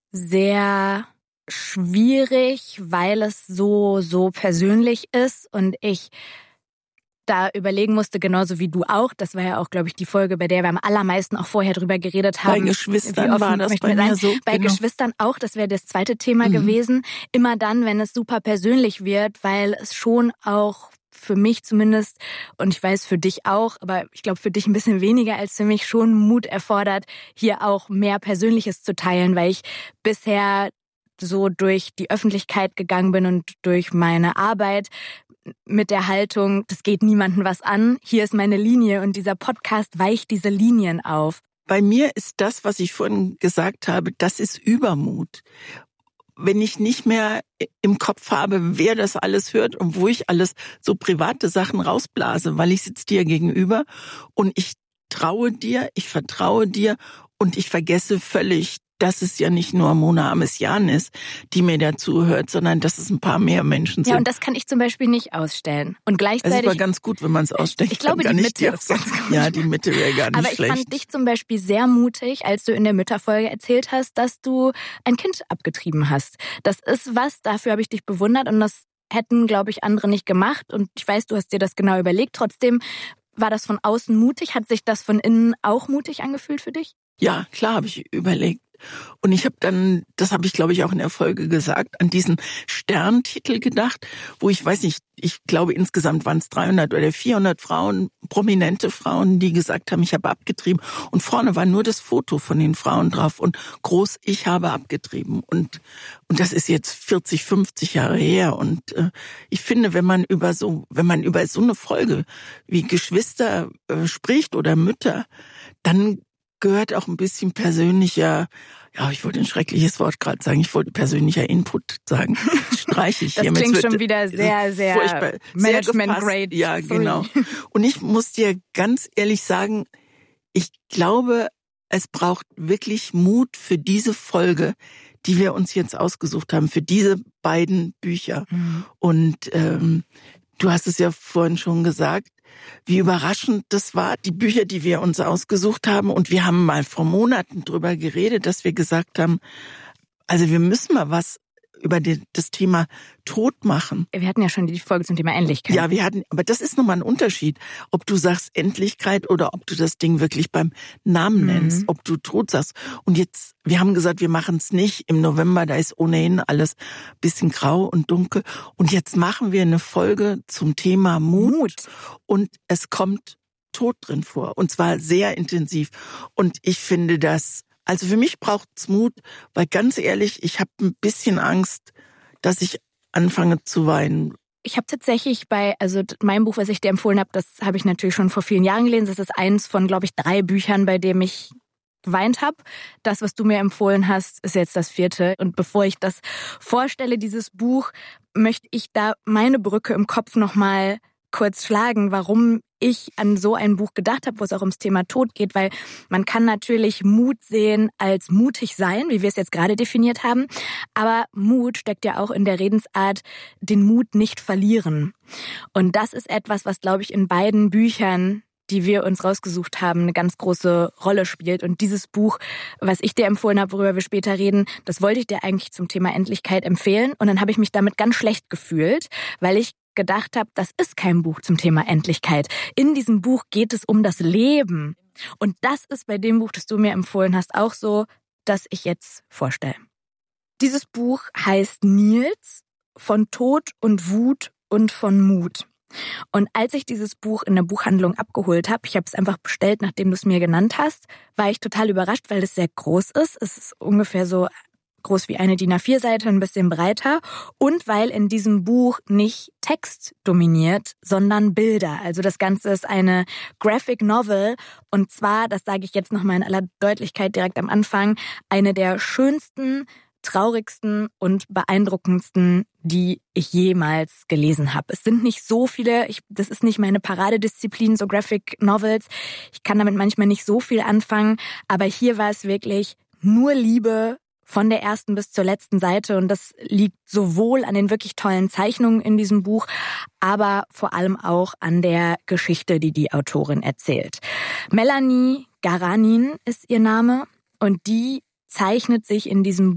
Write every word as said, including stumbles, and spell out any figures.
sehr schwierig, weil es so, so persönlich ist und ich da überlegen musste, genauso wie du auch. Das war ja auch, glaube ich, die Folge, bei der wir am allermeisten auch vorher drüber geredet haben. Bei Geschwistern war das bei mir so. Bei genau. Geschwistern auch, das wäre das zweite Thema mhm. gewesen. Immer dann, wenn es super persönlich wird, weil es schon auch für mich zumindest, und ich weiß für dich auch, aber ich glaube für dich ein bisschen weniger als für mich, schon Mut erfordert, hier auch mehr Persönliches zu teilen, weil ich bisher so durch die Öffentlichkeit gegangen bin und durch meine Arbeit mit der Haltung, das geht niemandem was an, hier ist meine Linie und dieser Podcast weicht diese Linien auf. Bei mir ist das, was ich vorhin gesagt habe, das ist Übermut. Wenn ich nicht mehr im Kopf habe, wer das alles hört und wo ich alles so private Sachen rausblase, weil ich sitze dir gegenüber und ich traue dir, ich vertraue dir und ich vergesse völlig, dass es ja nicht nur Mona Amessian ist, die mir dazu hört, sondern dass es ein paar mehr Menschen sind. Ja, und das kann ich zum Beispiel nicht ausstellen. Und gleichzeitig. Es ist aber ganz gut, wenn man es ausstellen Ich glaube, kann. die Mitte ist ganz gut. Ja, die Mitte wäre gar nicht aber ich schlecht. fand dich zum Beispiel sehr mutig, als du in der Mütterfolge erzählt hast, dass du ein Kind abgetrieben hast. Das ist was, dafür habe ich dich bewundert und das hätten, glaube ich, andere nicht gemacht. Und ich weiß, du hast dir das genau überlegt. Trotzdem war das von außen mutig. Hat sich das von innen auch mutig angefühlt für dich? Ja, klar, habe ich überlegt. Und ich habe dann, das habe ich glaube ich auch in der Folge gesagt, an diesen Sterntitel gedacht, wo ich weiß nicht, ich glaube insgesamt waren es dreihundert oder vierhundert Frauen, prominente Frauen, die gesagt haben, ich habe abgetrieben. Und vorne war nur das Foto von den Frauen drauf und groß, ich habe abgetrieben. Und und das ist jetzt vierzig, fünfzig Jahre her. Und äh, ich finde, wenn man über so, wenn man über so eine Folge wie Geschwister äh, spricht oder Mütter, dann gehört auch ein bisschen persönlicher, ja, ich wollte ein schreckliches Wort gerade sagen, ich wollte persönlicher Input sagen, streiche ich das hier. Das klingt schon wieder sehr, sehr Management-grade. Ja, genau. Und ich muss dir ganz ehrlich sagen, ich glaube, es braucht wirklich Mut für diese Folge, die wir uns jetzt ausgesucht haben, für diese beiden Bücher. Mhm. Und ähm, du hast es ja vorhin schon gesagt, wie überraschend das war, die Bücher, die wir uns ausgesucht haben. Und wir haben mal vor Monaten drüber geredet, dass wir gesagt haben, also wir müssen mal was über die, das Thema Tod machen. Wir hatten ja schon die Folge zum Thema Endlichkeit. Ja, wir hatten, aber das ist nochmal ein Unterschied, ob du sagst Endlichkeit oder ob du das Ding wirklich beim Namen nennst, mhm. ob du Tod sagst. Und jetzt, wir haben gesagt, wir machen es nicht im November, da ist ohnehin alles bisschen grau und dunkel. Und jetzt machen wir eine Folge zum Thema Mut, Mut. Und es kommt Tod drin vor. Und zwar sehr intensiv. Und ich finde das, also für mich braucht's Mut, weil ganz ehrlich, ich habe ein bisschen Angst, dass ich anfange zu weinen. Ich habe tatsächlich bei, also mein Buch, was ich dir empfohlen habe, das habe ich natürlich schon vor vielen Jahren gelesen. Das ist eins von, glaube ich, drei Büchern, bei dem ich geweint habe. Das, was du mir empfohlen hast, ist jetzt das vierte. Und bevor ich das vorstelle, dieses Buch, möchte ich da meine Brücke im Kopf nochmal kurz schlagen, warum ich an so ein Buch gedacht habe, wo es auch ums Thema Tod geht, weil man kann natürlich Mut sehen als mutig sein, wie wir es jetzt gerade definiert haben, aber Mut steckt ja auch in der Redensart, den Mut nicht verlieren. Und das ist etwas, was, glaube ich, in beiden Büchern, die wir uns rausgesucht haben, eine ganz große Rolle spielt. Und dieses Buch, was ich dir empfohlen habe, worüber wir später reden, das wollte ich dir eigentlich zum Thema Endlichkeit empfehlen. Und dann habe ich mich damit ganz schlecht gefühlt, weil ich gedacht habe, das ist kein Buch zum Thema Endlichkeit. In diesem Buch geht es um das Leben. Und das ist bei dem Buch, das du mir empfohlen hast, auch so, das ich jetzt vorstelle. Dieses Buch heißt Nils, von Tod und Wut und von Mut. Und als ich dieses Buch in der Buchhandlung abgeholt habe, ich habe es einfach bestellt, nachdem du es mir genannt hast, war ich total überrascht, weil es sehr groß ist. Es ist ungefähr so groß wie eine D I N A vier Seite, ein bisschen breiter. Und weil in diesem Buch nicht Text dominiert, sondern Bilder. Also das Ganze ist eine Graphic Novel. Und zwar, das sage ich jetzt nochmal in aller Deutlichkeit direkt am Anfang, eine der schönsten, traurigsten und beeindruckendsten, die ich jemals gelesen habe. Es sind nicht so viele, ich, das ist nicht meine Paradedisziplin, so Graphic Novels. Ich kann damit manchmal nicht so viel anfangen, aber hier war es wirklich nur Liebe von der ersten bis zur letzten Seite und das liegt sowohl an den wirklich tollen Zeichnungen in diesem Buch, aber vor allem auch an der Geschichte, die die Autorin erzählt. Melanie Garanin ist ihr Name und die zeichnet sich in diesem